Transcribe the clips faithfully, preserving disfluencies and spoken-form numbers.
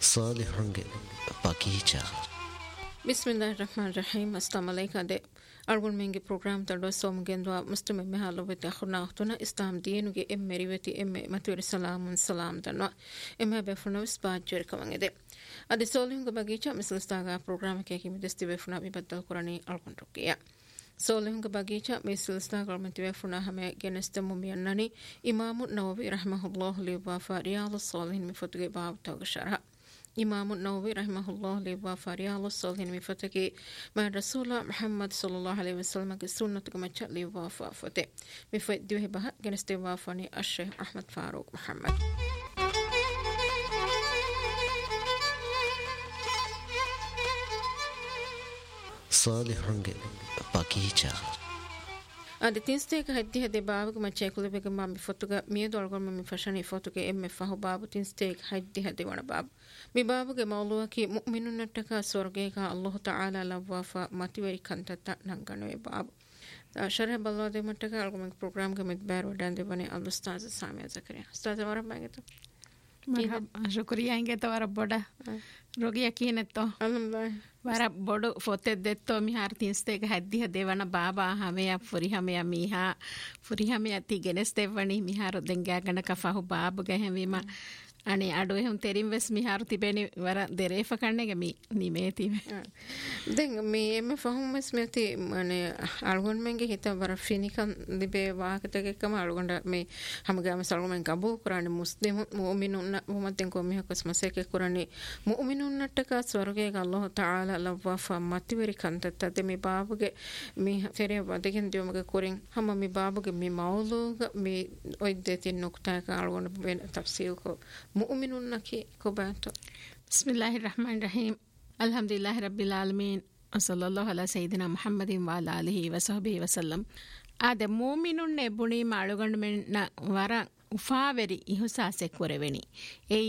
ಸಾಲಿಹಂಗೆ ಬಗೀಚಾ. ಬಿಸ್ಮಿಲ್ಲಾಹಿರ್ ರಹಮಾನಿರ್ ರಹೀಮ್. ಅಸ್ಸಲಾಮು ಅಲೈಕುಂ. ದೆ ಅಳ್ಗುಲ್ ಮೆಂಗಿ program ತಂಡೋ ಸೋಮಗೆಂದ್ವಾ Muslim ಎಮ್ಮೆ ಹಾಲೋವೆತಿ ಅಖುನಾಖ್ತುನ ಇಸ್ಲಾಂ ದೀನುಗೆ ಎಮ್ಮೆ ರಿವೆತಿ ಎಮ್ಮೆ ಮತುರಿ ಸಲಾಮುನ್ ಸಲಾಮ್ ತನ್ವಾ ಎಮ್ಮೆ ಬೆಫುನವಿಸ್ ಬಾಜ್ಜರ್ ಕವಂಗೆದೆ ಅದೆ ಸೋಲಿಹುಂಗೆ ಬಗೀಚಾ ಮಿಸ್ಲಿಸ್ತಾಗ ಪ್ರೋಗ್ರಾಮ್ ಕೆ ಕಿಮಿ ದಸ್ತಿ ಬೆಫುನಾ ಬಿಬದ್ದಲ್ ಕುರಾನಿ ಅಳ್ಗುನ್ ರುಕಿಯಾ ಸೋಲಿಹುಂಗೆ ಬಗೀಚಾ ಮಿಸ್ಲಿಸ್ತಾಗ ಅಳ್ಮತಿ ಬೆಫುನಾ ಹಮೆ ಗೆನೆಸ್ತೆ ಮುಮಿಯನ್ನನಿ ಇಮಾಮು ನವವಿ ರಹಮಹುಲ್ಲಾಹು ಲಿವಾಫಾ ರಿಯಾಲುಸ್ ಸಾಲಿಹಿನ್ ಮಿಫತುಗೆ ಬಾಬ್ ತೌಗ ಶರಹ ಇಮಾಮು ನವವಿ ರಹಮಹುಲ್ಲಾಹು ಲಿವಾಫಾ ರಿಯಾಲುಸ್ ಸಾಲಿಹಿನ್ ಮಿಫತುಗೆ ಮಾ ರಸೂಲ ಮುಹಮ್ಮದ್ ಸಲ್ಲಲ್ಲಾಹು ಅಲೈಹಿ ವಸಲ್ಲಂ ಗೆ ಸುನ್ನತುಗೆ ಮಚ್ಚ ಲಿವಾಫಾ Fateh ಮಿಫತ್ ದಿವೆ ಬಹ ಗೆನೆಸ್ತೆ ವಾಫಾನಿ ಅಶೇಖ್ Ahmed Farooq Muhammad. ಸಾಲಿಹಂಗೆ ಬಗೀಚಾ. ade tinsteka haddi hade baabuga mache kulubega ma mi fotuga mi dolgol mi fashani fotuga emme fahu baabu tinsteka haddi hade wana baabu mi baabuga mawluwa ki mu'minun nattaka sorge ka Allah ta'ala lawwafa matiwari kantata nanganwe baabu sharh balwade mattaka algum program ga mit bar wadande bane al ustaz Samia Zakaria ustaz wara bageta مرحبا شكرا انگه تو ور بودا روگی یقینتو alhamdulillah ور بوڈو فوتے دتو می ہر تینستے گ ہدی ہدیونا بابا ہمیا فری ہمیا میھا فری ہمیا تی گنستے ونی می ہر دنگا گن کفاہو باب گے ہمیما අනේ අඩුවේ හම් තෙරින් වෙස් මිහාරු තිබෙනි වර දෙරේෆ කන්නේක මි නිමේ තිබෙ දැන් මේ එමෙ ෆහුම්ස් මෙති අනේ අල්ගොන් මෙන්ගේ හිත වර ෆිනිකන් දිබේ වාහකතකකම අල්ගොන්ඩ මේ හැමගාම සල්ගොන් කබූ කුරානේ මුස්ලිම් මුමිනුන් මුමතෙන් කොමිහ කොස්මසේක කුරානේ මුමිනුන්නටක ස්වර්ගයේ අල්ලාහ් තාලා ලව්වාෆා මතිවරි කන්තත දෙමි බාබුගේ මේ තෙරේ වදකින් දියොමගේ කුරින් හැම මි බාබුගේ මි මවුලුග මේ ඔය දෙතින් නුක්තාක අල්ගොන් වෙන තෆ්සීල් කො مؤمنون نكي كوباتو. بسم الله الرحمن الرحيم. الحمد لله رب العالمين وصلى الله على سيدنا محمد وعلى آله وصحبه وسلم. آده مؤمنون نبوني معلوغن من ورا وفاوري إحساس كوريوني. أي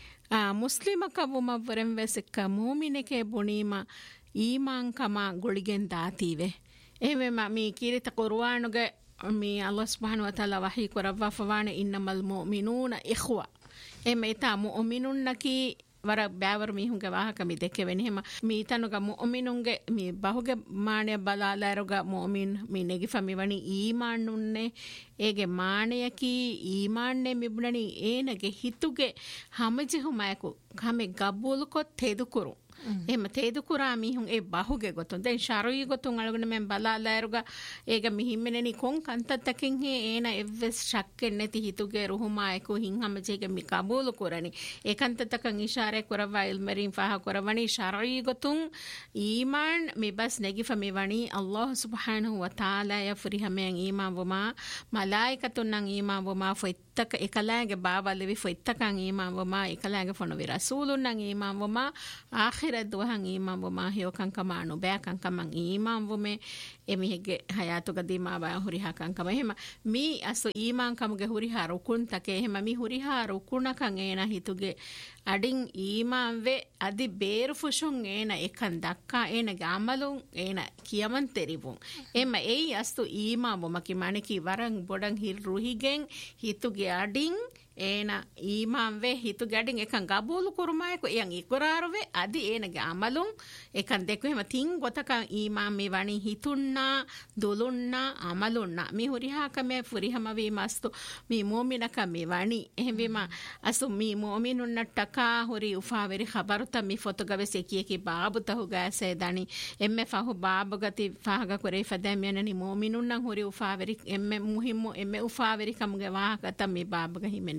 مسلمك ومورم وسك مؤمنك بونيما إيمان كما غوليجن داتيوه. إيه ما مي كيرت قرآنك مي الله سبحانه وتعالى وحي كوروا فوان إنما المؤمنون إخوة. එමෙ තා මුමිනුන්නකි වර බෑවර මිහුන්ගේ වාහක මි දෙක වෙනහෙම මි තනුග මුමිනුන්ගේ මි බහුගේ මාණය බලාලාරුග මුමින් මි නෙගි ෆමි වනි ඊමාන්නුන්නේ ඒගේ මාණයකි ඊමාන්නේ මිබුණනි ඒනගේ හිතුගේ හැමජෙහුමයකු කමෙ ගබ්බුල් කොත් තෙදුකුරු එහෙම තේදුකුරා මිහුන් ඒ බහුගේ ගොතුන් දැන් ශරයි ගොතුන් අලගෙන මෙන් බලාලාරුග ඒක මිහිම්මෙනනි කොන් කන්තත්තකින් හේ ඒන එවස් ශක්කෙන් නැති හිතුගේ රුහුමායකු හින් හැමජේගේ මි කබූල් කරණි ඒකන්තතකන් ඉෂාරේ කරවා ඉල්මරින් ෆහ කරවනි ශරයි ගොතුන් ඊමාන් මිබස් නෙගිෆ මෙවණි අල්ලාහ් සුබ්හානහු වතාලා යෆරි හැමෙන් ඊමාන් වමා මලායිකතුන් නම් ඊමාන් වමා ෆොයිත්තක එකලාගේ බාවලෙවි ෆොයිත්තකන් ඊමාන් වමා එකලාගේ ෆොනවි රසූලුන් නම් ඊමාන් වමා ආඛිර දුවහන් ඊමාන් වමා හියෝකන් කමානු බෑකන් කමන් ඊමාන් වමේ එමිහෙගේ හයාතුක දීමා බා හුරිහාකන් කම එහෙම මී අසු ඊමාන් කමුගේ හුරිහා රුකුන් තකේ එහෙම මී හුරිහා රුකුණකන් ඒන හිතුගේ අඩින් ඊමාන් වේ අදි බේරු ෆුෂුන් ඒන එකන් දක්කා ඒන ගාමලුන් ඒන කියමන් තෙරිවුන් එම එයි අස්තු ඊමාන් වමකි මණකි වරන් බොඩන් හිල් රුහිගෙන් හිතුගේ අඩින් ඒන ඊමාන් වේ හිතු ගැඩින් එකන් ගබූලු කුරුමායකු එයන් ඉකුරාරුවේ අදි ඒනගේ අමලුන් එකන් දෙකු එහෙම තින් ගොතකන් ඊමාන් මේ වණි හිතුන්නා දුලුන්නා අමලුන්නා මේ හුරිහාකමේ ෆුරිහම වේ මස්තු මේ මුමිනක මේ වණි එහෙම වීම අසු මේ මුමිනුන්නට්ටකා හුරි උෆාවෙරි ખબරත මේ ෆොතෝග්‍රැෆි එකීකි බාබුතහු ගෑසේ දනි එම්මේ ෆහු බාබගති ෆහග කරේ ෆදැමියනනි මුමිනුන්නන් හුරි උෆාවෙරි එම්මේ මුහිම්මු එම්මේ උෆාවෙරි කමුගේ වාහකත මේ බාබග හිමෙන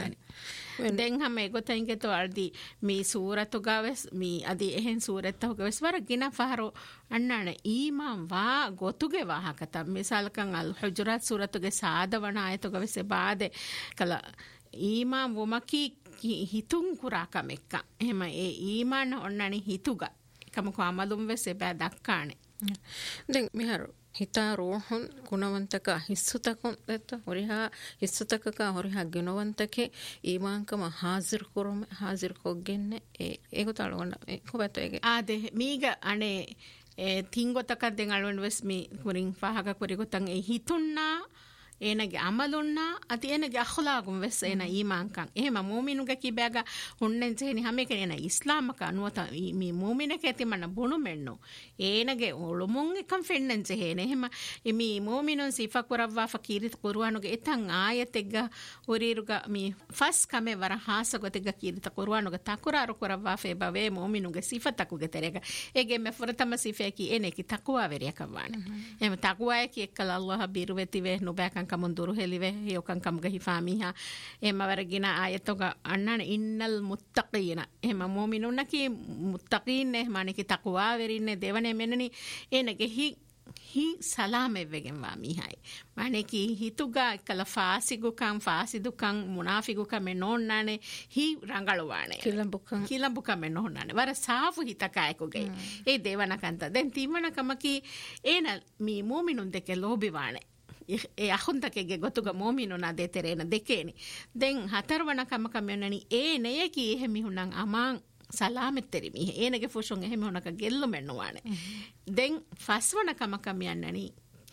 දැන් හැම එගොතයින්ගේ තෝ අර්දි මේ සූරතු ගවස් මේ අදි එහෙන් සූරත්තු ගවස් වර ගින ෆහරෝ අන්නන ඊමාන් වා ගොතුගේ වාහකත මිසල්කන් අල් හුජරාත් සූරතුගේ සාදවන ආයතු ගවස් බාදේ කල ඊමාන් වමකි හිතුන් කුරා කමෙක්ක එහෙම ඒ ඊමාන් ඔන්නනි හිතුගා කමක අමලුම් වෙස් බෑ දක්කානේ දැන් මිහරෝ හිතා රෝහන් ගුණවන්තක හිස්සුතකුන් දෙත හොරිහා හිස්සුතකක හොරිහා ගුණවන්තකේ ඊමාංකම හාසිර් කුරුම හාසිර් කොග්ගෙන්නේ ඒ ඒක තලගොන්න කොබත ඒක ආදේ මීග අනේ ඒ තින්ගොතක දෙන් අලුන් වෙස් මී කුරින් ෆහක කුරි ගොතන් ඒ හිතුන්නා ಏನಗೆ ಅಮಲುನ್ನ ಅತಿ ಏನಗೆ ಅಖ್ಲಾಗುಂ ವೆಸ್ ಏನ ಈಮಾನ್ಕಂ එහෙම ಮೂಮಿನುಗೆ ಕಿಬ್ಯಾಗ ಹುಣ್ಣೆನ್ ಜೆನಿ ಹಮೆಕೆ ಏನ ಇಸ್ಲಾಮಕ ಅನುವತ ಮಿ ಮೂಮಿನಕೆ ತಿಮಣ್ಣ ಬುಣು ಮೆಣ್ಣು ಏನಗೆ ಒಳುಮುಂ එකම් ಫೆಣ್ಣೆನ್ ಜೆಹೇನೆ එහෙම ಮಿ ಮೂಮಿನುನ್ ಸಿಫಾ ಕುರವ್ವಾ ಫಕೀರಿತ್ ಕುರ್ಆನುಗೆ ಎತಂ ಆಯತೆಗ್ಗ ಉರಿರುಗ ಮಿ ಫಸ್ ಕಮೆ ವರ ಹಾಸಗೊತೆಗ್ಗ ಕೀರಿತ ಕುರ್ಆನುಗೆ ತಕುರಾರು ಕುರವ್ವಾ ಫೆ ಬವೆ ಮೂಮಿನುಗೆ ಸಿಫತಕುಗೆ ತೆರೆಗ ಏಗೆ ಮೆ ಫರತಮ ಸಿಫೆಕಿ ಏನೆಕಿ ತಕ್ವಾ ವೆರಿಯಕವಾನೆ එහෙම ತಕ್ವಾಯಕಿ ಎಕ್ಕಲ ಅಲ್ಲಾಹ್ ಬಿರುವೆತಿವೆ ನುಬಾಕಂ ಕಮುನ್ ದುರು ಹೆಲಿವೆ ಯೋಕಂ ಕಮ್ಗ ಹಿಫಾಮಿಹಾ එහෙම වරගින ආයතක අන්නන ඉන්නල් මුත්තකීන එහෙම මුමිනුන්නකි මුත්තකීන් එහෙමණකි තක්වා වෙරින්නේ දෙවනේ මෙන්නනි එනගේ හි හි සලාමෙවගෙන් වාමිහයි මණකි හිතුගා කල ෆාසිගුකම් ෆාසිදුකම් මුනාෆිගුකම් මෙන්නෝන්නානේ හි රංගලවානේ කිලඹුකම් කිලඹුකම් මෙන්නෝන්නානේ වර සාෆු හිතකායකුගේ ඒ දෙවනකන්ත දැන් තිමනකමකි එන මී මුමිනුන් දෙකේ ලෝබිවානේ ඒ අහුන්තකෙගේ ගොතුග මෝමිනුනා දෙතරේන දෙකේනි දැන් හතරවන කම කමෙන්නනි ඒ නෙයකි එහෙමි හුණන් අමාන් සලාමෙතරි මි ඒනගේ ෆොෂොන් එහෙමි හුණක ගෙල්ලු මෙන්නුවානේ දැන් ෆස්වන කම කමයන්නනි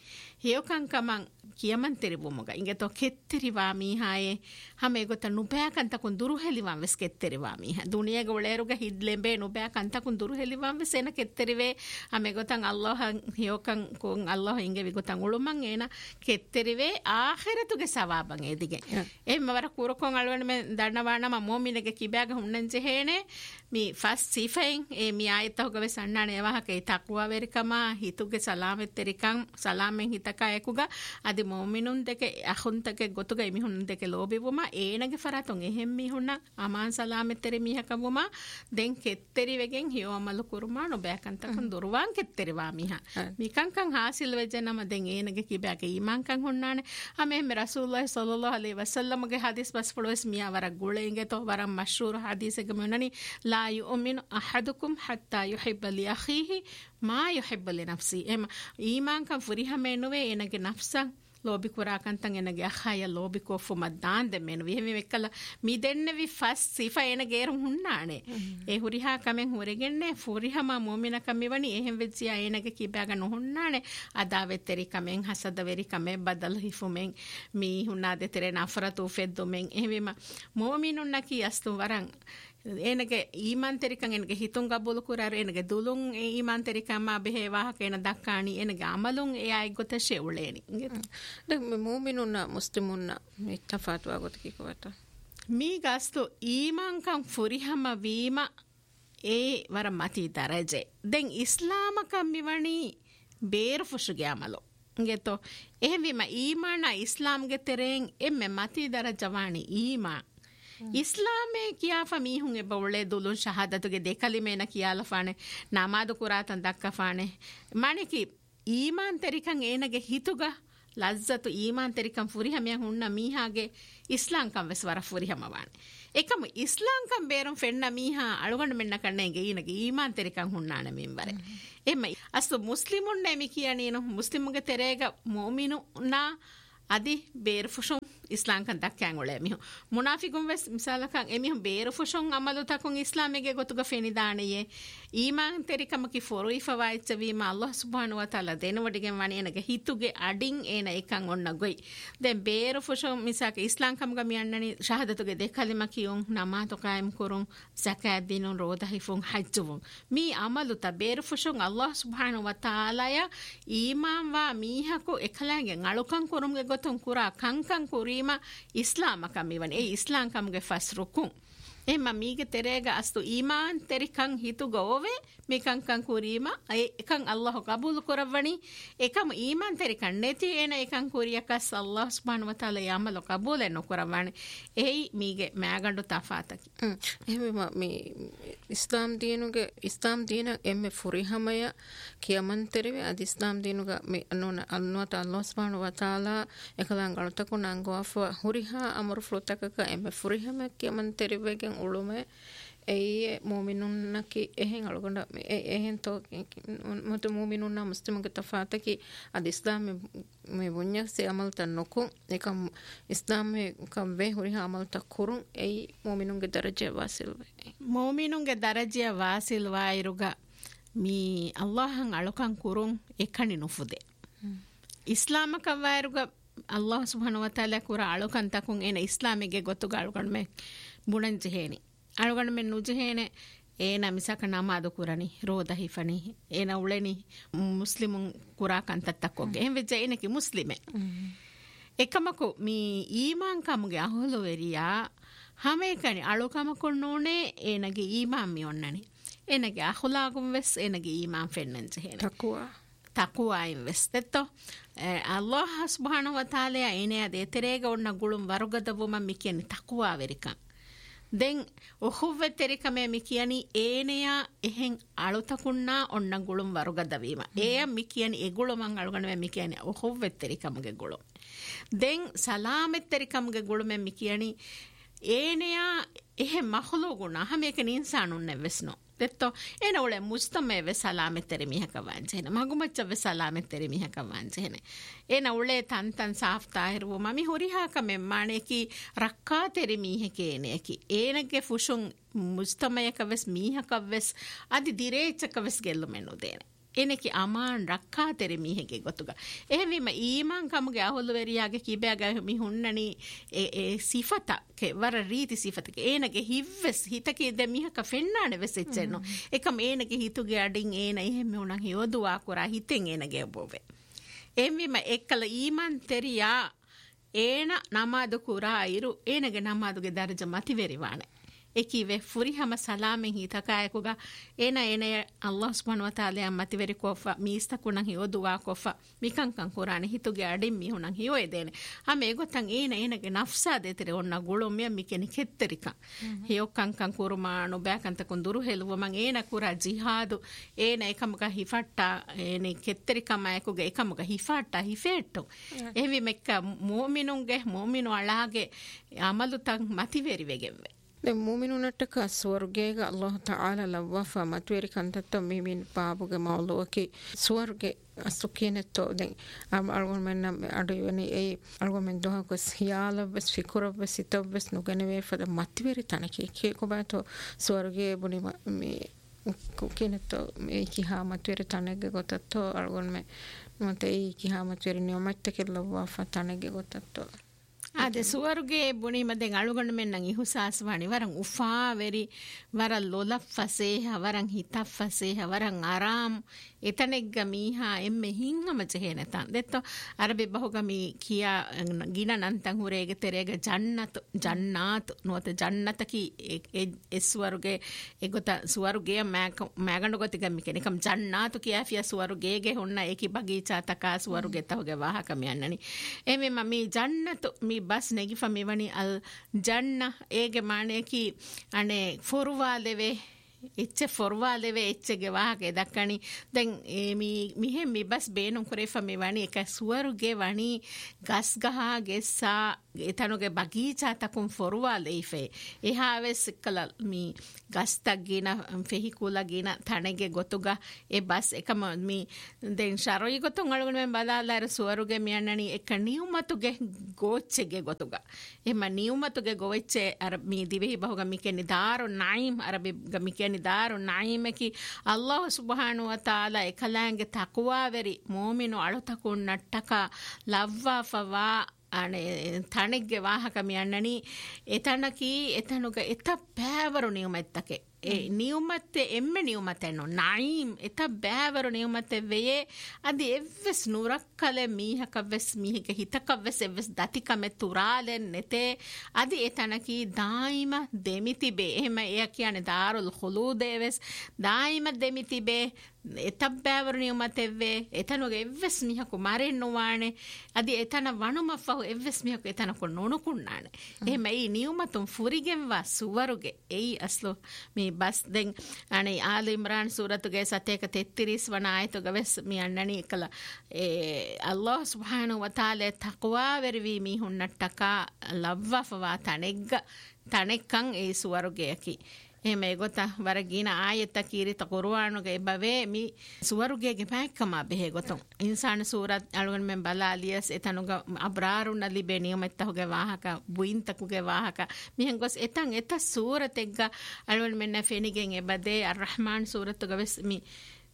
හියෝකං කමං කියමන් තෙරිබුමුග ඉංගතෝ කෙත්තරිවා මීහායේ හැම ගොත නුබෑකන්තකුන් දුරු හෙලිවන් වෙස් කෙත්තරිවා මීහා දුනියග ඔලේරුග හිද්ලෙඹේ නුබෑකන්තකුන් දුරු හෙලිවන් වෙස් එන කෙත්තරිවේ හැම ගොතන් අල්ලාහ් හියෝකං කොන් අල්ලාහ් ඉංගේ විගොතන් උළුමන් එන කෙත්තරිවේ ආඛිරතුගේ සවාබන් එදිගේ එම්ම වර කුරකොන් අලවන මේ දන්නවානම මොමිනගේ කිබෑග හුන්නන් ජෙහේනේ මි ෆස් සිෆෙන් ඒ මි ආයතෝග වෙස් අන්නානේ වහකේ තක්වා වෙරිකම හිතුගේ සලාමෙත්තරිකම් සලාමෙන් හිතකයකුග අදි මොමිනුන් දෙක අහුන්තකේ ගොතුග මිහුන් දෙක ලෝබෙවම ඒනගේ ෆරතුන් එහෙම් මිහුන්න අමාන් සලාමෙතරි මිහකවම දෙන් කෙත්තeri වෙගෙන් හියෝමලු කුරුමා නොබෑකන්තකන් දුරවාන් කෙත්තරිවා මිහ මිකංකන් හාසිල් වෙජනම දෙන් ඒනගේ කිබෑක ඊමාන්කන් හොන්නානේ හැම එමෙ රසූලුල්ලාහි සල්ලල්ලාහු අලයිහි වසල්ලම්ගේ හදීස් බස් ෆලොස් මියා වර ගුලෙන්ගේ තෝ වර මෂූර් හදීසක මොනනි ලා යුමිනු අහදුකුම් හත්තා යුහිබ්බ ලි අඛීහි මා යුහිබ්බ ලි නෆ්සි එම ඊමාන්කන් ෆුරිහමේ නොවේ එනගේ නෆ්සන් ලෝබි කුරාකන්තන් එනගේ අඛය ලෝබි කොෆු මදාන් දෙමෙන විහෙමි වෙකලා මි දෙන්නවි ෆස් සිෆා එනගේ රු හුන්නානේ ඒ හුරිහා කමෙන් හුරෙගන්නේ ෆුරිහම මොමින කම්මිවනි එහෙම් වෙච්චියා එනගේ කිබෑග නොහුන්නානේ අදාවෙතරි කමෙන් හසද වෙරි කමෙන් බදල් හිෆුමෙන් මි හුන්නා දෙතරේ නෆරතු ෆෙද්දුමෙන් එහෙම මොමිනුන්නකි අස්තු වරන් ಏನಗೆ ಈಮಾಂತರಿಕಂ ಏನಗೆ ಹಿತುಂ ಗಬ್ಬುಲು ಕುರಾರು ಏನಗೆ ದುಲುಂ ಈಮಾಂತರಿಕಂ ಮಾ ಬೆಹೇವಾಹ ಕೇನ ದಕ್ಕಾಣಿ ಏನಗೆ ಅಮಲುಂ ಎ ಆಯ್ ಗೊತಶೆ ಉಳೇನಿ ದ ಮುಮಿನುನ್ನ ಮುಸ್ಲಿಮುನ್ನ ಇತ್ತಫಾತ್ ವಾಗೋತಕಿ ಕೋವತ ಮೀ ಗಸ್ತು ಈಮಾಂಕಂ ಫುರಿಹಮ ವೀಮ ಏ ವರ ಮತಿ ದರಜೆ ದೆನ್ ಇಸ್ಲಾಮಕಂ ಮಿವಣಿ ಬೇರು ಫುಶುಗೆ ಅಮಲು ಗೆತೋ ಎಹವಿಮ ಈಮಾನ ಇಸ್ಲಾಂಗೆ ತೆರೆಂ ಎಮ್ಮೆ ಮತಿ ದರಜವಾಣಿ ಈಮಾ ಇಸ್ಲಾಮೇ ಕಿಯಾಫ ಮೀಹುಂ ಎ ಬೌಳೆ ದುಲುನ್ ಶಹಾದತುಗೆ ದೇಕಲಿಮೇನ ಕಿಯಾಲಫಾನೆ ನಮಾದು ಕುರಾತನ್ ದಕ್ಕಫಾನೆ ಮಣಿಕಿ ಈಮಾನ್ ತೆರಿಕಂ ಏನಗೆ ಹಿತುಗ ಲಜ್ಜತು ಈಮಾನ್ ತೆರಿಕಂ ಫುರಿಹಮಿಯ ಹುಣ್ಣ ಮೀಹಾಗೆ ಇಸ್ಲಾಂ ಕಂ ವೆಸ್ ವರ ಫುರಿಹಮವಾನೆ එකම ඉස්ලාම් කම් බේරම් ෆෙන්න මීහා අලුගන්න මෙන්න කන්නේගේ ඊනගේ ඊමාන් තෙරිකන් හුන්නාන මෙම්බරේ එමෙ අසු මුස්ලිමුන් නෙමි කියනේන මුස්ලිමුගේ තෙරේග මොමිනු නා අදි බේර ෆුෂුන් ඉස්ලාම් කන් දක්කන් ඔලේ මිහු මුනාෆිකුන් වෙස් මිසාලකන් එමිහු බේර ෆුෂුන් අමලු තකුන් ඉස්ලාමයේ ගොතුග ෆෙනිදානයේ ඊමාන් තෙරිකම කි ෆොරුයි ෆවයිච වීම අල්ලාහ් සුබ්හානහු වතාලා දෙනවඩගෙන් වණි එනගේ හිතුගේ අඩින් එන එකන් ඔන්න ගොයි දැන් බේර ෆුෂුන් මිසක ඉස්ලාම් කම් ගමියන්නනි ශහදතුගේ දෙකලිම කියුන් නමාතු කායම් කුරුන් සකාත් දිනුන් රෝදහිෆුන් හජ්ජුන් මී අමලු ත බේර ෆුෂුන් අල්ලාහ් සුබ්හානහු වතාලාය ඊමාන් වා මීහකු එකලංගෙන් අලුකන් කුරුම්ගේ ගොතුන් කුරා කංකන් කුරීම ඉස්ලාම කමිවන ඒ ඉස්ලාම් කම්ගේ ෆස්රුකුන් එම මීගේ තෙරේග අස්තු ඊමාන් තෙරිකන් හිතු ගෝවේ මේකංකන් කුරීම එකන් අල්ලාහ් කබූල් කරවණි එකම ඊමාන් තෙරිකන් නැති එන එකන් කුරියකස් අල්ලාහ් සුබ්හානහු වතාලා යමල කබූල් නොකරවණි එයි මීගේ මෑගඬු තෆාතකි එහෙම මේ ඉස්ලාම් දීනුගේ ඉස්ලාම් දීන එම්මෙ ෆුරිහමය කියමන් තෙරෙවේ අද ඉස්ලාම් දීනුගේ මේ අනෝන අල්ලාහ් අල්ලාහ් සුබ්හානහු වතාලා එකලං ගලතකු නංගෝෆ හුරිහා අමරු ෆ්ලොතකක එම්මෙ ෆුරිහම කියමන් තෙරෙවේ උළුමේ ඒ මුමිනුන්නකි එහෙන් අලගොඬ එහෙන් තෝ මුතු මුමිනුන්න මුස්ලිමුගේ තෆාතකි අද ඉස්ලාම් මේ වුඤ්ඤසේ අමල් තන්නකු එකම් ඉස්ලාමේ කම් වේ හුරිහා අමල් තකුරුන් ඒ මුමිනුන්ගේ දරජය වාසිල් වේ මුමිනුන්ගේ දරජය වාසිල් වයිරුග මී අල්ලාහන් අලකන් කුරුන් එකණි නුෆුදේ ඉස්ලාම කවයිරුග Allah subhanahu wa ta'ala kura alukan takun ena islamige gotuga alukanme bunan jeheni alukanme nujehene ena misaka namadu kurani roda hifani ena uleni muslimun kura kantattakoge enve jene ki muslime ekamako mi iman kamuge aholoweriya hamekani alukamakon none enage iman mi onnani enage akhlaqum wes enage iman fennen jehene takwa takwa investetto Allah subhanahu wa ta'ala ene ade terega onna gulum warugadavu man mikiyani takwa verikan den ohuve terikame mikiyani eneya ehen alutakunna onna gulum warugadavima eya mikiyani e guluman alugane mikiyani ohuve terikamuge gulum den salamet terikamuge gulume mikiyani eneya ehe makhluquna hameken insanun nevesno detto ena ole mustame ve salamet teri mihaka wanjena magumacca ve salamet teri mihaka wanjena ena ole tan tan saaf tahirwu mami horiha kame mane ki rakka teri miheke ene ki enage fushun mustame ka ves mihaka ves adi direcha ka ves gellu menu dene eneki aman rakka tere mihege gotuga ehvima iman kamuge aholu veriyage kibeaga mi hunnani e e sifata ke war riti sifata ke enage hivves hitake de mihaka fennane vesechenno ekam enage hituge adin ena ehme unan hioduwa kora hiten enage obove ehvima ekkala iman teriya ena namadu kura iru enage namaduge daraja mati veriwane ekive furihama salamen hitakaekuga ena ene Allah subhanahu wa ta'ala mati veri kofa mista kunan hi oduwa kofa mikan kan qur'ane hituge adin mi hunan hi oedene hame egotan ena enage nafsa detere onna gulumya mikeni ketterika hiyo kan kan kurmanu bakanta kunduru helwo man ena kura jihadu ena ekamuga hifatta ene ketterika maekuge ekamuga hifatta hifetto evi mekka mu'minunge mu'minu alage amalu tan mati veri vegeve de mu'minunataka swargega Allah ta'ala lawwafa matweri kantatto mimin babuge mawluki swarge asukинetto den am algon men adu yoni e algon men doha ko siyala bes fikura bes itob bes nuganeve fada matweri tanaki ke ko bato swarge buni mi kukinetto e ki ha matweri tanege gotatto algon me mate e ki ha matweri nyomatte lawwafa tanege gotatto ade suwaruge buni maden alugandu men nan ihusaswani waran ufa veri waran lolafase waran hitafase waran aram etanegga miha emme hinhama jehenatan detto arabe bahugami kiya gina nantan hurege terege jannat jannat nota jannata ki eswaruge egota suwaruge magandu gotiga mikene kam jannatu kiya fiya suwaruge ge honna eki bagicha taka suwaruge tahoge wahaka mi annani eme mami jannatu mi bas negi fami wani al janna ege mane ki ane forwaleve ecce forwaleve eccege wahage dakkani den mi mihe mi bas beenun kore fami wani eka suwaruge wani gasgaha gessa etanuge bagicha takun forwale ife ehaves kala mi gastagina fehikula gina tanege gotuga e bas ekam mi den sharoyi gotun algun men badala er suwaruge mi annani ek niyumatuge gochege gotuga ema niyumatuge goveche ar mi divehi bahuga mi ken daru naim arabi mi ken daru naim ki Allah subhanahu wa ta'ala ekalange taqwa veri mu'minu alutakun nattaka lavwa fawa ane tanegge wahaka mi annani etanaki etanuga eta bævaru niyumattake e niyumatte emme niyumatenno naim eta bævaru niyumatte veye adi evves nurakkale mihaka ves mihike hitaka ves evves datika me turale nete adi etanaki daima demiti be ehma eya kiyane darul khulud eves daima demiti be etabbaavaru niyumatevve etanuge evves mihaku marennuwaane adi etana wanuma fahu evves mihaku etanako nonukunnane ehma ei niyumatun furigenwa suwaruge ei aslo mi bas den ane al imran suratuge sateka tettiris wana ayatuge ves mi annani kala e Allah subhanahu wa ta'ala taqwa verwi mi hunnattaka lavwa fawa tanegga tanekkan ei suwaruge yaki ehme gota waragina ayetta kirita qur'anuge bave mi suwarugege pakkama behe goton insan surat algon men bala alias etanuga abraru nalibe niyamattahuge wahaka buintakuge wahaka mihen gos etan eta surategga algon men fenigen ebade arrahman suratuga ves mi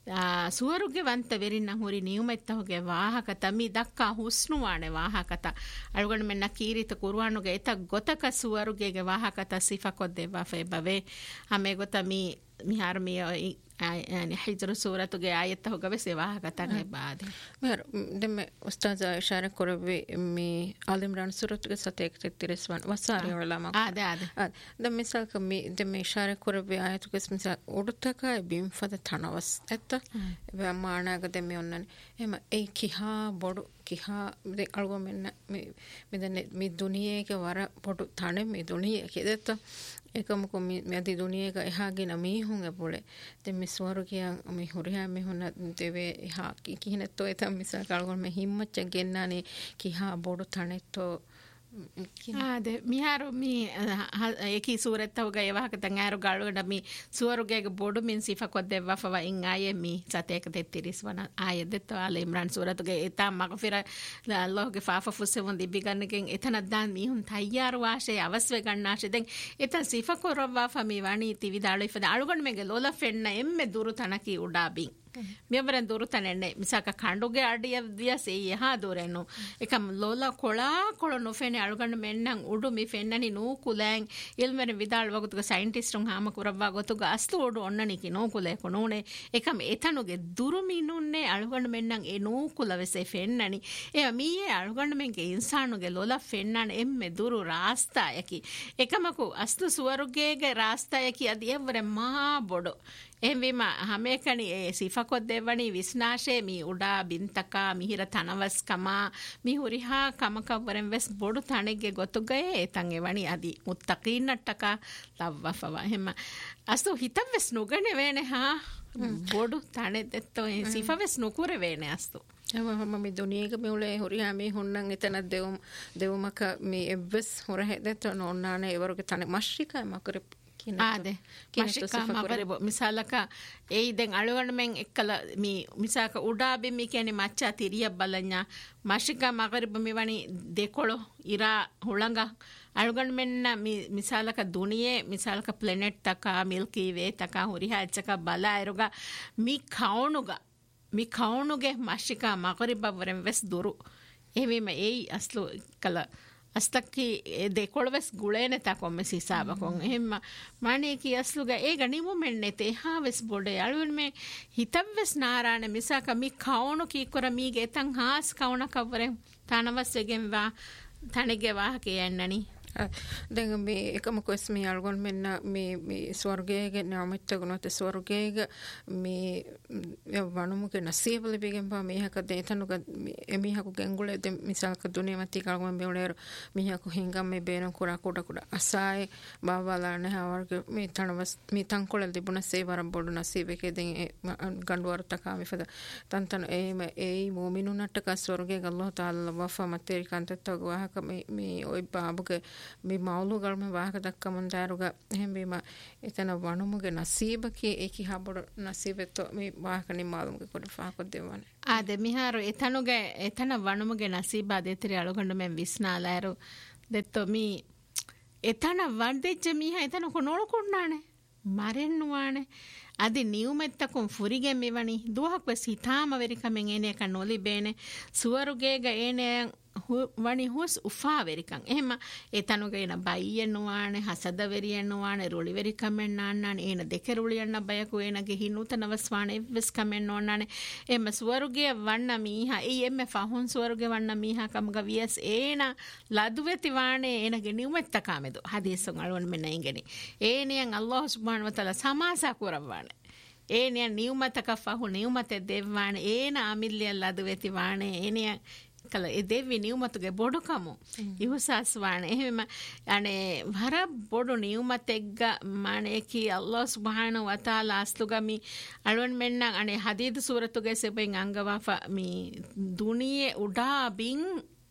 ಸುವರುಗೆ ವಂತ ವೆರಿನ ಹುರಿ ನಿಯಮಿತ ಹೋಗೆ ವಾಹಕತ ಮಿ ದಕ್ಕ ಹುಸ್ನುವಾಣೆ ವಾಹಕತ ಅಳುಗಣ ಮೆನ್ನ ಕೀರಿತ ಕುರುವಾನುಗೆ ಎತ ಗೊತಕ ಸುವರುಗೆಗೆ ವಾಹಕತ ಸಿಫಾ ಕೊದ್ದೆ ಬಾಫೆ ಬವೆ ಆಮೆ ಗೊತ್ತ ಮಿ ಮಿಹಾರ ಮಿ يعني حجر سورة آية هجوة سواها كتنه بعد. مهر دم أستاذ إشارة كربي مي عالم ران سورة كساتيك تترسوان وساري ولا ما. عادة عادة. دم مثال كمي دم إشارة كربي آية كس مثال أردتك بيم فد ثانوس أتا. بمعنى قدامي أنن هم أي كها بدو كها مد ألوه من مي مدن مي دنيا كوارا بدو ثانه مي دنيا كده එකමක මෙදි දුනියක එහාගෙන මීහුන් අපොලේ දෙ මිස්වරු කිය මේ හොරියා මෙහුන දෙවේ එහා කිහිනතෝ එතම් මිසා කල්ගොන් මේ හිම්මච්ච ගෙන්නානේ කිහා බොඩු තනෙත්තෝ ආද මිහාරු මී ඒකී සූරත් හොග ඒවහක තන් ආරු ගල්වඩ මී සූරුගේ බොඩු මින් සිෆා කොද්දෙවා ෆවා ඉන් ආයේ මී සතේක දෙත්තිරිස් වන ආයේ දෙත ආල ඉම්රාන් සූරතුගේ එතා මගෆිර අල්ලාහ්ගේ ෆාෆා ෆුස්සෙවන් දිබි ගන්නකෙන් එතන දාන් මීහුන් තයාරු වාෂේ අවස්වේ ගන්නාෂේ දැන් එතන සිෆා කොරවා ෆමි වණී තිවිදාලු ඉෆද අලුගොන් මේගේ ලෝලා ෆෙන්න එම්මෙ දුරු තනකි උඩාබින් මෙවරෙන් දුරු තනෙන්නේ මිසක කණ්ඩුගේ අඩිය දියසේ යහා දුරෙනු එකම ලෝලා කොලා කොළ නොෆෙනේ අලුගන්න මෙන්නම් උඩු මි ෆෙන්නනි නූ කුලෙන් ඉල්මෙන විදාල් වගතුක සයින්ටිස්ටුන් හාම කුරවා ගොතුක අස්තු උඩු ඔන්නනි කි නෝ කුලේ කොනෝනේ එකම එතනුගේ දුරු මිනුන්නේ අලුගන්න මෙන්නම් ඒ නූ කුලවෙසේ ෆෙන්නනි එය මීයේ අලුගන්න මෙන්ගේ ඉන්සානුගේ ලෝලා ෆෙන්නන එම්මෙ දුරු රාස්තායකි එකමකු අස්තු සුවරුගේගේ රාස්තායකි අදියවර මහා බොඩෝ එහෙම හැමකණි ඒ සිෆකොත් දෙවණි විස්නාෂේ මි උඩා බින්තකා මිහිර තනවස්කමා මිහුරිහා කමකවරෙන් වෙස් බොඩු තණෙගේ ගොතුගේ එතන් එවණි අදි මුත්තකීන්නට්ටකා ලව්වෆවා එහෙම අසු හිතම් වෙස් නුගනේ වේනේ හා බොඩු තණෙ දෙත්තෝ ඒ සිෆවෙස් නුකුර වේනේ අස්තු එවම මේ දුනියක මෙුලේ හොරියා මේ හොන්නන් එතන දෙවම දෙවමක මේ එවස් හොර හෙදෙත නොන්නානේ එවරුගේ තණෙ මශ්රිකා මකර ආදේ මශිකා මගරිබ මිසාලක ඒ දැන් අලුගන්න මෙන් එක්කල මි මිසාක උඩාබි මි කියන්නේ මච්චා තිරිය බලඤ්ඤා මශිකා මගරිබ මෙවනි දෙකොළො ඉරා හුළඟ අලුගන්න මෙන්න මි මිසාලක දුනියේ මිසාලක ප්ලැනෙට් තකා මිල්කි වේ තකා හොරිහා එච්චක බල අයරුග මි කවුනුග මි කවුනුගේ මශිකා මගරිබ වරෙන් වෙස් දුරු එවෙම ඒ අස්ලු කල අස්තක්කි දෙකොළවස් ගුලේනේ තකොම්මෙ සිසාබකොන් එහෙම මානේ කි අස්ලුග ඒක නිමුමෙන්නේ තේ හාවස් බොඩේ අලුන් මේ හිතවස් නාරානේ මිසක මි කවුණු කි කර මීගේ තන් හාස් කවුණ කවරෙන් තනවස් වෙගෙන් වා තණිගේ වාහකේ යන්නනි දැන් මේ එකම කොස් මේ අල්ගොන් මෙන්න මේ මේ ස්වර්ගයේ නාමිත ගුණත ස්වර්ගයේ මේ වණුමුගේ නසීබල බෙගෙන් පා මේහක දෙතනුක එමිහක ගෙන්ගුලේ දෙ මිසල්ක දුනේ මතී කල්ගොන් බෙවලේර මිහක හින්ගම් මේ බේන කුරා කුඩ කුඩ අසාය බාවලානේ හවර්ග මේ තනවස් මේ තංකොල දිබුන සේවරම් බොඩු නසීබකේ දෙන් ගඬුවර තකාමි ෆද තන්තන එම ඒ මොමිනුනට්ට ස්වර්ගයේ අල්ලාහ් තාලා වෆා මතේ කන්තත් ගවහක මේ මේ ඔය බාබුගේ මේ මවුලුගල්ම වාහක දක්කමන් දාරුග එහෙම බීම එතන වණුමුගේ නසීබකේ ඒකි හබොඩ නසීබෙතෝ මේ වාහක නිමාලුමුගේ කොට ෆාකොත් දෙවනේ ආද මිහාරු එතනුගේ එතන වණුමුගේ නසීබා දෙතරි අලුගන්න මෙන් විස්නාලාරු දෙත්තෝ මී එතන වන්දෙච්ච මිහා එතන කොනෝල කොන්නානේ මරෙන්නුවානේ අදි නියුමෙත්තකුම් ෆුරිගෙන් මෙවනි දුවහක් වෙස් හිතාම වෙරිකමෙන් එනේ එක නොලිබේනේ සුවරුගේග එනේ වනි හොස් උෆා වෙරිකන් එහෙම එතනුගේ එන බයියනුවානේ හසද වෙරියනුවානේ රොලි වෙරිකමෙන් නාන්නානේ එන දෙකරුලියන්න බයකු එනගේ හිනුතනවස්වානේ වෙස් කමෙන් නොන්නානේ එම සුවරුගේ වන්න මීහා ඒ එම්මෙ ෆහුන් සුවරුගේ වන්න මීහා කමග වියස් ඒන ලදුවෙති වානේ එනගේ නියුමෙත්තකාමෙදු හදීසුන් අලුවන් මෙන්න ඉංගෙනි ඒනියන් අල්ලාහ් සුබ්හානහු වතාලා සමාසා කරවවානේ ඒනියන් නියුමතක ෆහු නියුමතේ දෙවවානේ ඒන අමිල්ලිය ලදුවෙති වානේ ඒනියන් කල ඒ දෙවි නියුමතුගේ බොඩු කමු ඉහුසස් වානේ එහෙම අනේ වර බොඩු නියුමතෙග්ග මානේ කි අල්ලාහ් සුබ්හානහු වතාලා අස්තුගමි අලුවන් මෙන්න අනේ හදීද් සූරතුගේ සෙබෙන් අංගවාෆා මි දුනියේ උඩා බින්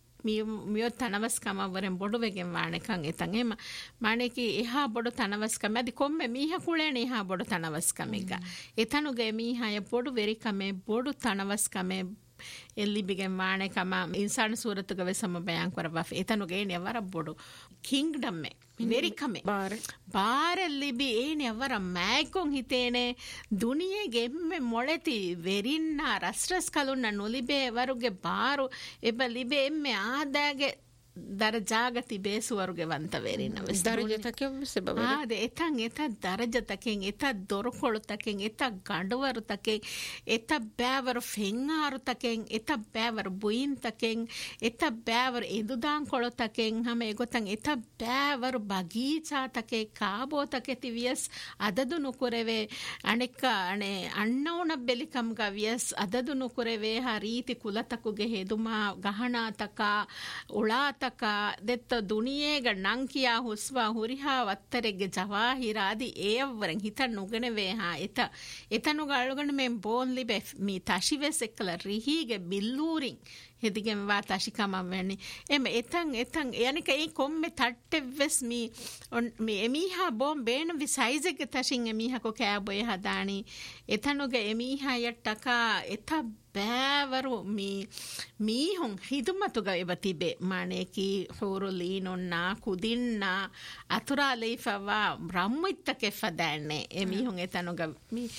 මියෝ තනවස්කම වරෙන් බොඩු වෙගෙන් වාණකන් එතන් එහෙම මානේ කි එහා බොඩු තනවස්කම ඇදි කොම්මෙ මීහා කුලේනේ එහා බොඩු තනවස්කමෙග්ග එතනුගේ මීහාය බොඩු වෙරිකමේ බොඩු තනවස්කමේ එල්ලිබිගෙන් වානේ කම ඉන්සාන සූරතුක වෙසම බයන් කරවා එතනුගේ නේ වර බොඩු කිංග්ඩම් මේ වෙරිකමේ බාර බාර ලිබි ඒනේ ಅವರ ಮ್ಯಾಯ್ಕೊಂಗ್ ಹಿತೇನೆ ದುನಿಯೆಗೆ ಎಮ್ಮೆ ಮೊಳೆತಿ ವೆರಿನ್ನ ರಸ್ರಸ್ ಕಲುನ್ನ ನುಲಿಬೇವರುಗೆ ಬಾರು ಎಬ್ಬ ಲಿಬೆ ಎಮ್ಮೆ ಆದಾಗೆ ದರಜಾಗತಿ ಬೇಸುವರುಗೆ ವಂತವೇರಿನ ದರಜತಕ್ಕೆ ಸೆಬಬ ಅದೇ ಎತಂಗ್ ಎತ ದರಜತಕೆಂಗ್ ಎತ ದೊರಕೊಳು ತಕೆಂಗ್ ಎತ ಗಂಡವರು ತಕೆಂಗ್ ಎತ ಬ್ಯಾವರು ಫೆಂಗಾರು ತಕೆಂಗ್ ಎತ ಬ್ಯಾವರು ಬುಯಿನ್ ತಕೆಂಗ್ ಎತ ಬ್ಯಾವರು ಎದುದಾಂಕೊಳು ತಕೆಂಗ್ ಹಮೆ ಗೊತ್ತಂಗ್ ಎತ ಬ್ಯಾವರು ಬಗೀಚಾ ತಕೆ ಕಾಬೋ ತಕೆ ತಿವಿಯಸ್ ಅದದು ನುಕುರೆವೆ ಅಣೆಕ್ಕ ಅಣೆ ಅಣ್ಣವನ ಬೆಲಿಕಮ್ಗ ವಿಯಸ್ ಅದದು ನುಕುರೆವೆ ಆ ರೀತಿ ಕುಲತಕುಗೆ ಹೆದುಮ ಗಹಣ ತಕ ಉಳಾತ ದೆತ್ತ ದುನಿಯೇಗ ನಂಕಿಯ ಹುಸ್ವ ಹುರಿಹಾ ವತ್ತರೆಗೆ ಜವಾಹಿರಾದಿ ಏವರಂ ಹಿತ ನುಗಣವೆ ಹಾ ಎತ ಎತನುಗ ಅಳುಗಣ ಮೇಂ ಬೋನ್ಲಿಬೆ ಮೀ ತಶಿವೆಸ್ ಎಕ್ಕಲ ರಿಹೀಗೆ ಬಿಲ್ಲೂರಿಂ ಹೆದಿಗೆಂ ವಾ ತಶಿಕಮಂ ವೆಣ್ಣಿ ಎಮ ಎತಂ ಎತಂ ಯನಿಕ ಈ ಕೊಮ್ಮೆ ತಟ್ಟೆವ್ವೆಸ್ ಮೀ ಮೀ ಎಮೀಹಾ ಬೋಂ ಬೇಣ ವಿ ಸೈಜೆಗೆ ತಶಿಂ ಎಮೀಹಾ ಕೊ ಕ್ಯಾಬೊಯ ಹದಾಣಿ ಎತನುಗ ಎಮೀಹಾ ಯಟ್ಟಕ ಎತ බෑවරු මී මීහුන් හිදුමතුග එවතිබේ මානේකි හුරුලීනොන්නා කුදින්නා අතුරාලෙයිෆවා රම්මුත්තකෙ ෆදෑන්නේ එමිහුන් එතනුග මී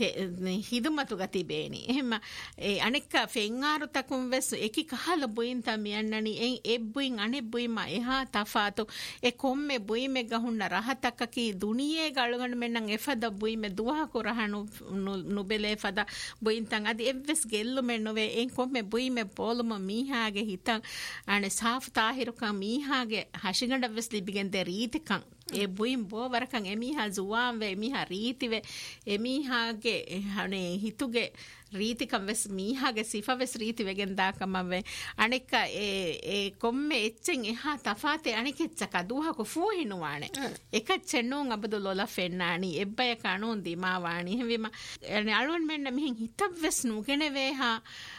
හිදුමතුග තිබේනි එහෙම ඒ අනෙක්ක ෆෙන්ආරු තකුම් වෙස් එකි කහල බුයින් තමියන්නනි එන් එබ්බුයින් අනෙබ්බුයිම එහා තෆාතු ඒ කොම්මෙ බුයිමෙ ගහුන්න රහතක්කකි දුනියේ ගලගන්න මෙන්නම් එෆද බුයිමෙ දුවහකු රහනු නුබෙලේ ෆද බුයින් තන් අදි එව්ස් ගෙල්ලු මෙන්නොවේ එන් කොම්මෙ බුයිමෙ පොලුම මීහාගේ හිතන් අනේ සාෆ් තාහිරුකම් මීහාගේ හෂිගඬ වෙස් ලිබිගෙන් දෙ රීතිකම් ඒ බුයින් බෝ වරකන් එමීහා ජුවාම් වේ එමීහා රීතිවේ එමීහාගේ අනේ හිතුගේ රීතිකම් වෙස් මීහාගේ සිෆා වෙස් රීති වෙගෙන් දාකම වේ අනෙක්ක ඒ ඒ කොම්මෙ එච්චෙන් එහා තෆාතේ අනෙකෙච්චක දුහක ෆූහිනුවානේ එක චෙන්නුන් අබදු ලොලා ෆෙන්නානි එබ්බය කණුන් දිමාවානි හැවිම අනේ අලුවන් මෙන්න මිහින් හිතක් වෙස් නුගෙන වේහා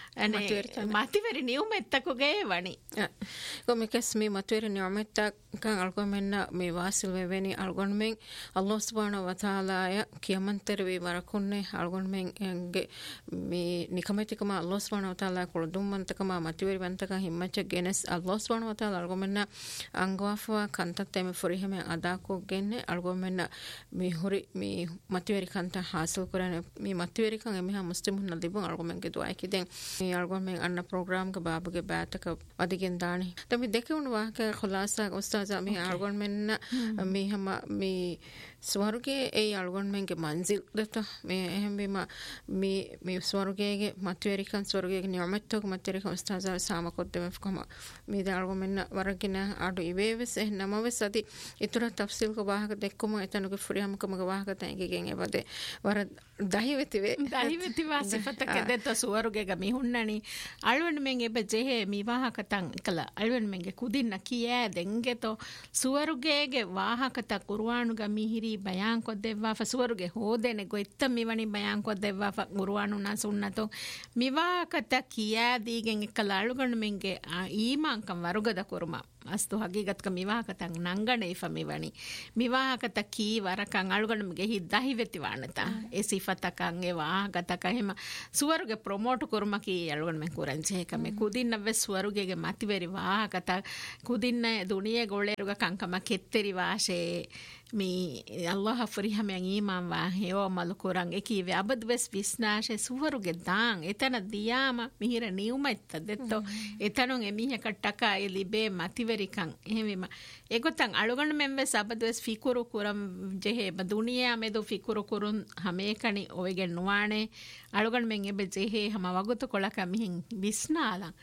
මතිවරි නියුමෙත්තකුගේ වනි කොමිකස් මේ මතුවරි නියුමෙත්තක් kan algomenna me wasil veveni algonmen Allah subhanahu wa taala ya kiyamanter we warakunne algonmen enge me nikametikama Allah subhanahu wa taala kolodum mantakama mativeri bantaka himmacha genes Allah subhanahu wa taala algomenna angwafa kantata me foriheme ada ko genne algomenna me hori me mativeri kanta hasil kurane me mativeri kan emeha muslimun nadibun algomen ge duai kiden me algomen anna program ga babuge bataka adigen dani tami dekunu wa ka khulasa ustaz मी आलगोन में ना मी हम मी स्वर्गे ए आलगोन में के मंजिल देता मैं हम भी मा मी मी स्वर्गे के मत्वेरिकन स्वर्गे के नियमित तो मत्वेरिकन उस्ताजा सामा कोते में फकमा मी द आलगोन में ना वरकिना आडो इवेवे से नमवे सदी इतना तफसील को बाहर देखो मैं इतना को फ्री हम कम को बाहर ताएंगे गेंगे बदे वर दाही वेतिवे दाही वेतिवा सिफत के देता स्वर्गे का मी हुन्ननी आलगोन में के बजे है मी बाहर कतंग कला आलगोन में के कुदी नकिया देंगे तो ಸುವರುಗೆಗೆ ವಾಹಕತ ಕುರ್ವಾನುಗ ಮಿಹಿರಿ ಬಯಾನ್ ಕೊದ್ದೆವ್ವಾ ಫಸುವರುಗೆ ಹೋದೆನೆ ಗೊತ್ತ ಮಿವಣಿ ಬಯಾನ್ ಕೊದ್ದೆವ್ವಾ ಫ ಕುರ್ವಾನು ನ ಸುನ್ನತೋ ಮಿವಾಕತ ಕಿಯಾದಿಗೆಂ ಎಕ್ಕಲಾಳುಗಣ ಮೆಂಗೆ ಈಮಾಂಕಂ ವರುಗದ ಕುರ್ಮ ಅಸ್ತು ಹಗೀಗತ್ಕ ಮಿವಾಹಕತಂ ನಂಗಣೆ ಇಫ ಮಿವಣಿ ಮಿವಾಹಕತ key ವರಕಂ ಅಳುಗಣಮಿಗೆ ಹಿದ್ದಾಹಿ ವೆತಿವಾಣತ A ಸಿಫತಕಂ A ವಾಹಕತಕ ಹೆಮ ಸುವರುಗೆ promote ಕುರ್ಮಕಿ ಅಳುಗಣಮೆ ಕುರಂಚೆ ಕಮೆ ಕುದಿನ್ನವೆ ಸುವರುಗೆಗೆ ಮತಿವೆರಿ ವಾಹಕತ ಕುದಿನ್ನ ದುನಿಯೆ ಗೊಳೆರುಗ ಕಂಕಮ ಕೆತ್ತೆರಿ ವಾಶೆ me Allah ಫರಿಹಮೆಂ ಈಮಾನ್ ವಾ ಹೇವ ಮಲಕುರಂ ಎಕೀವೆ ಅಬದ್ವೆಸ್ ವಿಸ್ನಾಶೆ ಸುವರುಗೆ ದಾಂ ಎತನ ದಿಯಾಮ ಮಿಹಿರ ನಿಯುಮೈತ್ತ ದೆತ್ತೋ ಎತನುಂ ಎಮಿಹ ಕಟ್ಟಕ ಎಲಿಬೆ ಮತಿವೆರಿಕಂ එහෙම ඒගොතන් අලුගණ මෙම්බස් අබදවස් ෆිකුරු කුරම් ජෙහෙ බදුනියා මෙදු ෆිකුරු කුරුන් හැමේකනි ඔයගෙ නුවානේ අලුගණ මෙන් එබෙ ජෙහෙ හැම වගුත කොලක මිහින් විස්නාලා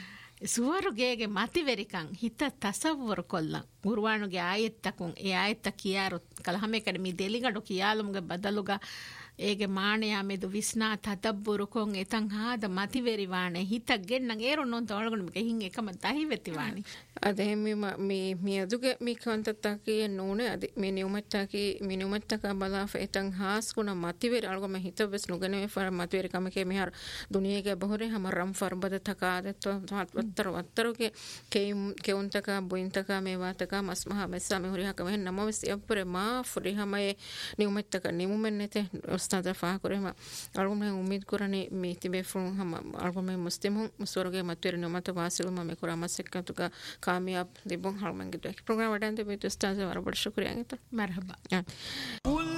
ಸುವರುಗೆಗೆ ಮತಿವೆರಿಕಂ ಹಿತ ತಸವ್ವರ್ ಕೊಲ್ಲ ಗುರುವಾನುಗೆ ಆಯತ್ತಕುಂ ಎ ಆಯತ್ತ ಕಿಯಾರು ಕಲಹಮೆ ಕಡೆ ಮಿ ದೆಲಿಗಡು ಕಿಯಾಲುಮ್ಗೆ ಬದಲುಗ ඒගේ මානයා මෙදු විස්නා තදබ්බුරු කොන් එතන් හාද මතිවෙරි වානේ හිතක් ගෙන්නන් ඒරොන් නොන් තවලගොන මේක හින් එකම තහි වෙති වානේ අද මේ මේ මේ අදුගේ මේ කන්තත්තකේ නෝනේ අද මේ නියමත්තකේ මේ නියමත්තක බලාෆ එතන් හාස් කුණ මතිවෙරි අලගොම හිතවස් නුගනේ ෆර මතිවෙරි කමකේ මෙහර දුනියේගේ බහොරේ හමරම් ෆර්බද තකාද වත්තර වත්තරගේ කේ කෙඋන්තක බුයින්තක මේවාතක මස්මහ මෙස්සා මෙහොරි හක මෙහෙන් නමවස් යප්පරේ මා ෆුරි හමයේ නියමත්තක නිමුමෙන් නැතේ उस्ताद फा करे हम अलगम में उम्मीद करने मीति बेफुन हम अलगम में मुस्लिम हूँ मुस्वरगे मतवेर नमत वासिल में मैं कुरामा सिक्का तो का कामयाब दिबों हल मंगे तो प्रोग्राम अटेंड तो भी उस्ताद से बड़ा शुक्रिया तो मरहबा